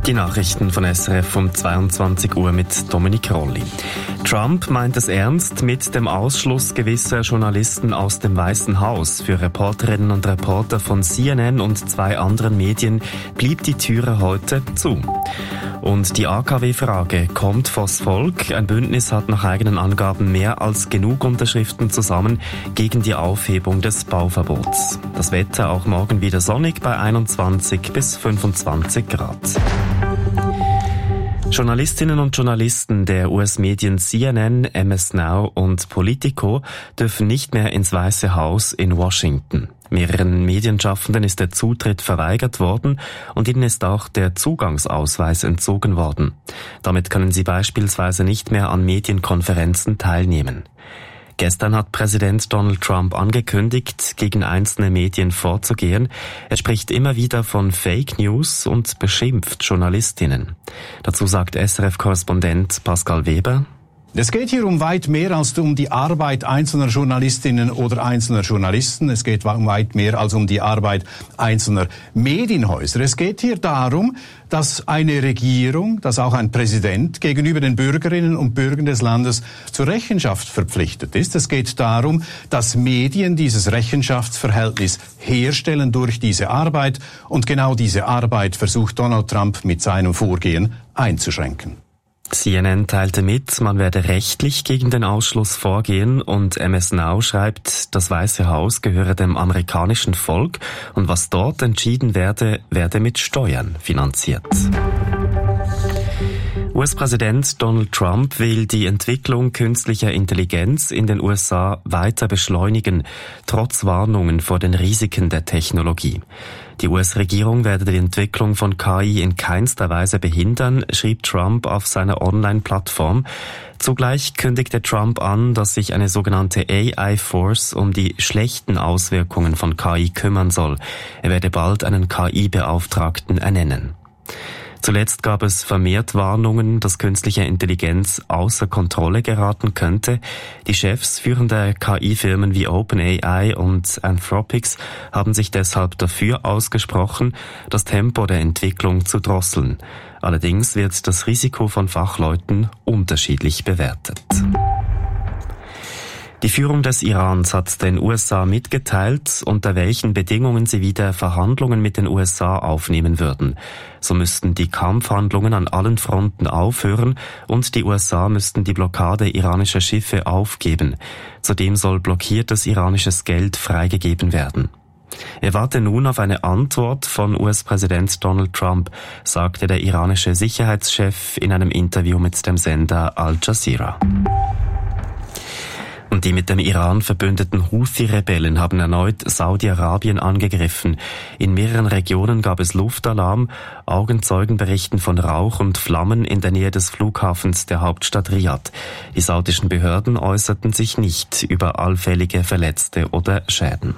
Die Nachrichten von SRF um 22 Uhr mit Dominik Rolli. Trump meint es ernst mit dem Ausschluss gewisser Journalisten aus dem Weißen Haus. Für Reporterinnen und Reporter von CNN und 2 anderen Medien blieb die Türe heute zu. Und die AKW-Frage kommt vors Volk. Ein Bündnis hat nach eigenen Angaben mehr als genug Unterschriften zusammen gegen die Aufhebung des Bauverbots. Das Wetter auch morgen wieder sonnig bei 21 bis 25 Grad. Journalistinnen und Journalisten der US-Medien CNN, MS Now und Politico dürfen nicht mehr ins Weiße Haus in Washington. Mehreren Medienschaffenden ist der Zutritt verweigert worden und ihnen ist auch der Zugangsausweis entzogen worden. Damit können sie beispielsweise nicht mehr an Medienkonferenzen teilnehmen. Gestern hat Präsident Donald Trump angekündigt, gegen einzelne Medien vorzugehen. Er spricht immer wieder von Fake News und beschimpft Journalistinnen. Dazu sagt SRF-Korrespondent Pascal Weber: Es geht hier um weit mehr als um die Arbeit einzelner Journalistinnen oder einzelner Journalisten. Es geht um weit mehr als um die Arbeit einzelner Medienhäuser. Es geht hier darum, dass eine Regierung, dass auch ein Präsident gegenüber den Bürgerinnen und Bürgern des Landes zur Rechenschaft verpflichtet ist. Es geht darum, dass Medien dieses Rechenschaftsverhältnis herstellen durch diese Arbeit. Und genau diese Arbeit versucht Donald Trump mit seinem Vorgehen einzuschränken. CNN teilte mit, man werde rechtlich gegen den Ausschluss vorgehen, und MS Now schreibt, das Weiße Haus gehöre dem amerikanischen Volk und was dort entschieden werde mit Steuern finanziert. US-Präsident Donald Trump will die Entwicklung künstlicher Intelligenz in den USA weiter beschleunigen, trotz Warnungen vor den Risiken der Technologie. Die US-Regierung werde die Entwicklung von KI in keinster Weise behindern, schrieb Trump auf seiner Online-Plattform. Zugleich kündigte Trump an, dass sich eine sogenannte AI-Force um die schlechten Auswirkungen von KI kümmern soll. Er werde bald einen KI-Beauftragten ernennen. Zuletzt gab es vermehrt Warnungen, dass künstliche Intelligenz außer Kontrolle geraten könnte. Die Chefs führender KI-Firmen wie OpenAI und Anthropic haben sich deshalb dafür ausgesprochen, das Tempo der Entwicklung zu drosseln. Allerdings wird das Risiko von Fachleuten unterschiedlich bewertet. Die Führung des Irans hat den USA mitgeteilt, unter welchen Bedingungen sie wieder Verhandlungen mit den USA aufnehmen würden. So müssten die Kampfhandlungen an allen Fronten aufhören und die USA müssten die Blockade iranischer Schiffe aufgeben. Zudem soll blockiertes iranisches Geld freigegeben werden. Er warte nun auf eine Antwort von US-Präsident Donald Trump, sagte der iranische Sicherheitschef in einem Interview mit dem Sender Al Jazeera. Und die mit dem Iran verbündeten Houthi-Rebellen haben erneut Saudi-Arabien angegriffen. In mehreren Regionen gab es Luftalarm. Augenzeugen berichten von Rauch und Flammen in der Nähe des Flughafens der Hauptstadt Riad. Die saudischen Behörden äußerten sich nicht über allfällige Verletzte oder Schäden.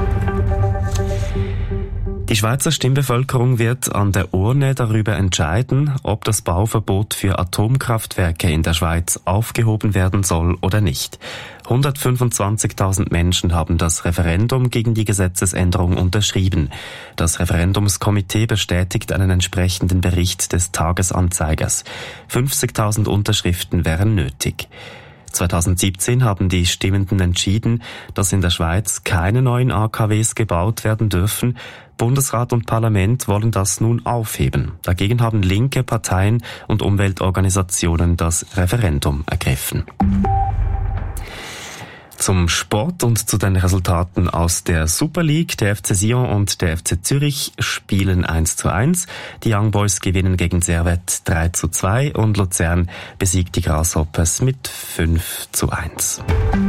Die Schweizer Stimmbevölkerung wird an der Urne darüber entscheiden, ob das Bauverbot für Atomkraftwerke in der Schweiz aufgehoben werden soll oder nicht. 125.000 Menschen haben das Referendum gegen die Gesetzesänderung unterschrieben. Das Referendumskomitee bestätigt einen entsprechenden Bericht des Tagesanzeigers. 50.000 Unterschriften wären nötig. 2017 haben die Stimmenden entschieden, dass in der Schweiz keine neuen AKWs gebaut werden dürfen. Bundesrat und Parlament wollen das nun aufheben. Dagegen haben linke Parteien und Umweltorganisationen das Referendum ergriffen. Zum Sport und zu den Resultaten aus der Super League. Der FC Sion und der FC Zürich spielen 1:1. Die Young Boys gewinnen gegen Servette 3:2 und Luzern besiegt die Grasshoppers mit 5:1.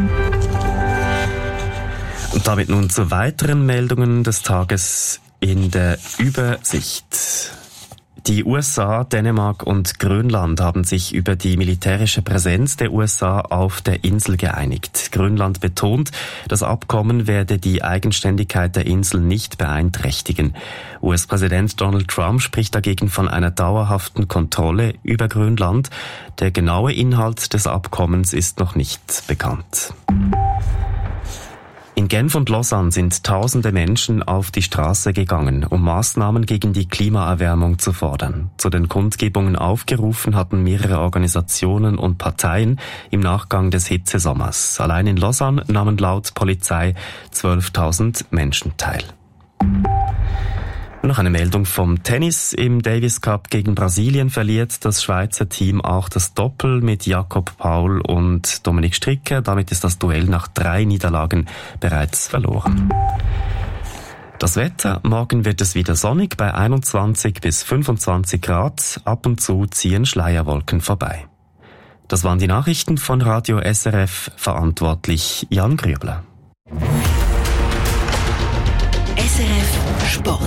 Und damit nun zu weiteren Meldungen des Tages in der Übersicht. Die USA, Dänemark und Grönland haben sich über die militärische Präsenz der USA auf der Insel geeinigt. Grönland betont, das Abkommen werde die Eigenständigkeit der Insel nicht beeinträchtigen. US-Präsident Donald Trump spricht dagegen von einer dauerhaften Kontrolle über Grönland. Der genaue Inhalt des Abkommens ist noch nicht bekannt. In Genf und Lausanne sind tausende Menschen auf die Straße gegangen, um Maßnahmen gegen die Klimaerwärmung zu fordern. Zu den Kundgebungen aufgerufen hatten mehrere Organisationen und Parteien im Nachgang des Hitzesommers. Allein in Lausanne nahmen laut Polizei 12.000 Menschen teil. Noch eine Meldung vom Tennis. Im Davis Cup gegen Brasilien verliert das Schweizer Team auch das Doppel mit Jakob Paul und Dominik Stricker. Damit ist das Duell nach 3 Niederlagen bereits verloren. Das Wetter. Morgen wird es wieder sonnig bei 21 bis 25 Grad. Ab und zu ziehen Schleierwolken vorbei. Das waren die Nachrichten von Radio SRF. Verantwortlich Jan Grübler. SRF Sport.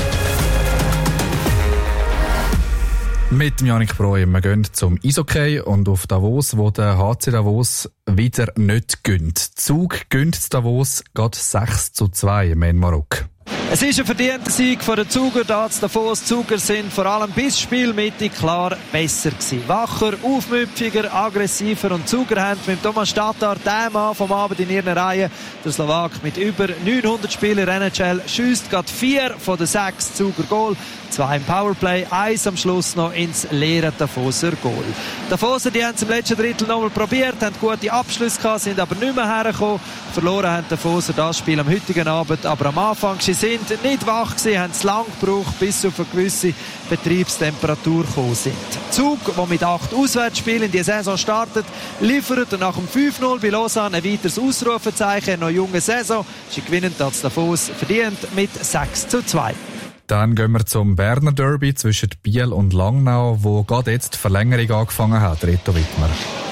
Mit Janik Breu. Wir gehen zum Eishockey und auf Davos, wo der HC Davos wieder nicht gönnt. Zug gönnt Davos, geht 6:2 im Enmarok. Es ist ein verdienter Sieg von den Zuger. Davos. Die Zuger sind vor allem bis Spielmitte klar besser gewesen. Wacher, aufmüpfiger, aggressiver und Zuger haben mit Thomas Tatar, dem Mann vom Abend in ihren Reihen. Der Slowak mit über 900 Spielern NHL schiesst gerade 4 von den 6 Zuger Goal. 2 im Powerplay, 1 am Schluss noch ins leere Davoser Goal. Davoser, die haben es im letzten Drittel nochmal probiert, haben gute Abschlüsse gehabt, sind aber nicht mehr hergekommen. Verloren haben Davoser das Spiel am heutigen Abend, aber am Anfang, sie sind nicht wach gewesen, haben es lang gebraucht, bis sie auf eine gewisse Betriebstemperatur gekommen sind. Zug, der mit 8 Auswärtsspielen in die Saison startet, liefert nach dem 5:0 bei Lausanne ein weiteres Ausrufezeichen in einer jungen Saison. Sie gewinnen das Davos verdient mit 6:2. Dann gehen wir zum Berner Derby zwischen Biel und Langnau, wo gerade jetzt die Verlängerung angefangen hat, Reto Wittmer.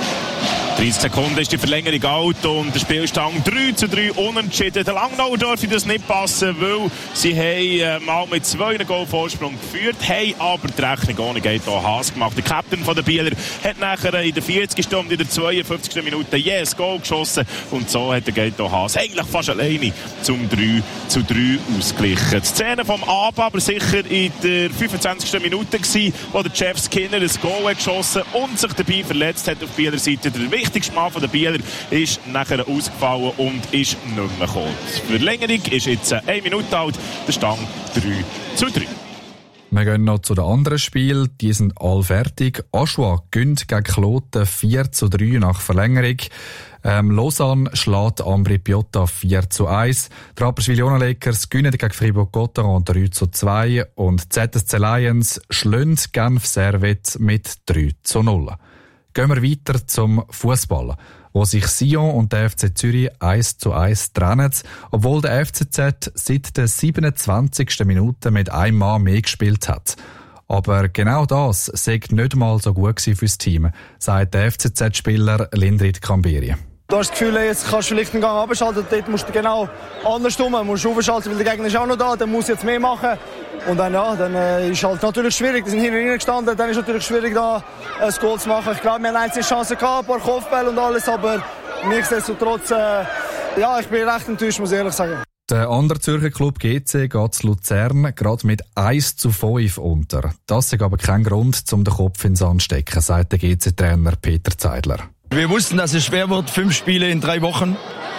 30 Sekunden ist die Verlängerung alt und der Spielstand 3:3 unentschieden. Der Langnauer dürfte das nicht passen, weil sie haben mal mit 2 Goal Vorsprung geführt, haben aber die Rechnung ohne Gaetan Haas gemacht. Der Captain der Bieler hat nachher in der 40. und in der 52. Minute jedes Goal geschossen und so hat der Gaetan Haas eigentlich fast alleine zum 3:3 ausgeglichen. Die Szene vom Abend aber sicher in der 25. Minute gewesen, wo der Jeff Skinner ein Goal hat geschossen und sich dabei verletzt hat auf der Bieler Seite. Der wichtigste Mann der Bieler ist nachher ausgefallen und ist nicht mehr gekommen. Die Verlängerung ist jetzt 1 Minute alt, der Stand 3:3. Wir gehen noch zu den anderen Spielen. Die sind alle fertig. Aschua gönnt gegen Kloten 4:3 nach Verlängerung. Lausanne schlägt Ambri Piotta 4:1. Die Rapperswil-Jona Lakers gewinnen gegen Fribourg-Gotteron 3:2. Und ZSC Lions schlönt Genf Servette mit 3:0. Gehen wir weiter zum Fußball, wo sich Sion und der FC Zürich 1:1 trennen, obwohl der FCZ seit der 27. Minute mit einem Mann mehr gespielt hat. Aber genau das sei nicht mal so gut fürs Team, sagt der FCZ-Spieler Lindrit Kamberi. Du hast das Gefühl, jetzt kannst du vielleicht einen Gang abschalten, dort musst du genau andersrum, musst du aufschalten, weil der Gegner ist auch noch da, dann muss jetzt mehr machen. Und dann, ist halt natürlich schwierig, die sind hinten reingestanden, dann ist natürlich schwierig, da ein Goal zu machen. Ich glaube, wir haben einzelne Chancen gehabt, ein paar Kopfbälle und alles, aber nichtsdestotrotz, ich bin recht enttäuscht, muss ich ehrlich sagen. Der andere Zürcher Club GC geht zu Luzern gerade mit 1:5 unter. Das ist aber kein Grund, um den Kopf ins Sand zu stecken, sagt der GC-Trainer Peter Zeidler. Wir wussten, dass es schwer wird, 5 Spiele in 3 Wochen.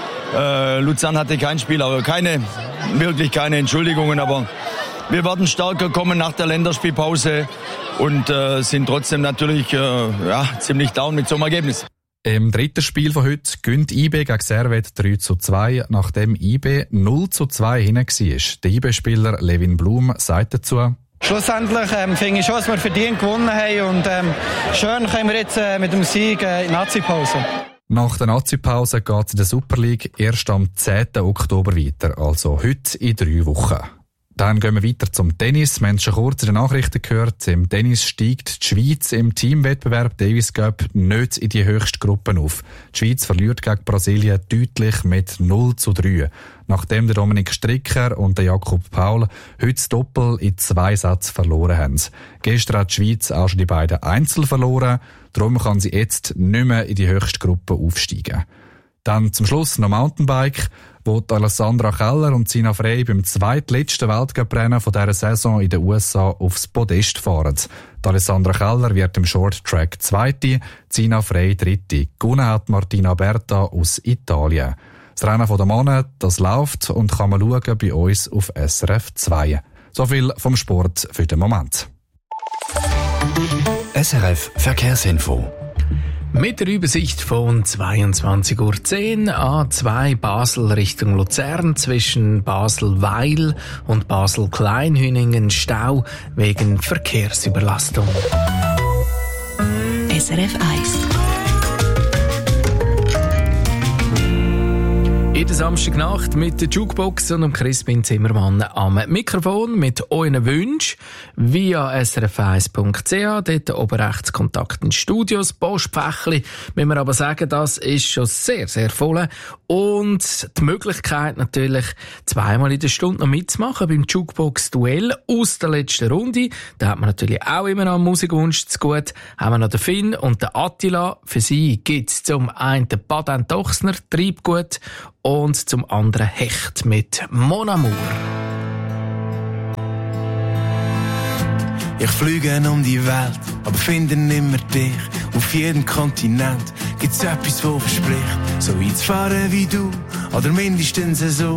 Luzern hatte kein Spiel, aber wirklich keine Entschuldigungen, aber wir werden stärker kommen nach der Länderspielpause und sind trotzdem natürlich ziemlich down mit so einem Ergebnis. Im dritten Spiel von heute gönnt IB gegen Servette 3:2, nachdem IB 0:2 hinten war. Der IB-Spieler Levin Blum sagt dazu: Schlussendlich finde ich schon, dass wir verdient gewonnen haben und schön können wir jetzt mit dem Sieg in die Nazi-Pause. Nach der Nazi-Pause geht es in der Super League erst am 10. Oktober weiter, also heute in 3 Wochen. Dann gehen wir weiter zum Tennis. Wir haben schon kurz in den Nachrichten gehört, im Tennis steigt die Schweiz im Teamwettbewerb Davis Cup nicht in die höchste Gruppe auf. Die Schweiz verliert gegen Brasilien deutlich mit 0:3. Nachdem der Dominik Stricker und der Jakob Paul heute das Doppel in 2 Sätzen verloren haben. Gestern hat die Schweiz auch schon die beiden Einzel verloren, darum kann sie jetzt nicht mehr in die höchste Gruppe aufsteigen. Dann zum Schluss noch Mountainbike, wo die Alessandra Keller und Sina Frey beim zweitletzten Weltcuprennen von dieser Saison in den USA aufs Podest fahren. Die Alessandra Keller wird im Short Track Zweite, Sina Frey Dritte. Gewonnen hat Martina Berta aus Italien. Das Rennen der Männer, das läuft und kann man schauen bei uns auf SRF 2. So viel vom Sport für den Moment. SRF Verkehrsinfo. Mit der Übersicht von 22:10 Uhr A2 Basel Richtung Luzern zwischen Basel-Weil und Basel-Kleinhüningen Stau wegen Verkehrsüberlastung. SRF 1. Jeden Samstagnacht mit der Jukebox und Crispin Zimmermann am Mikrofon mit euren Wünschen via srf1.ch. Dort oben rechts Kontakt in Studios, Postfächli. Müssen wir aber sagen, das ist schon sehr, sehr voll. Und die Möglichkeit natürlich, zweimal in der Stunde noch mitzumachen beim Jukebox-Duell aus der letzten Runde. Da hat man natürlich auch immer noch einen Musikwunsch zu gut. Haben wir noch den Finn und den Attila. Für sie gibt's zum einen den Baden Dochsner, Treibgut, und zum anderen Hecht mit Mon Amour. Ich fliege um die Welt, aber finde nimmer dich. Auf jedem Kontinent gibt's etwas, wo verspricht, so weit zu fahren wie du, oder mindestens so.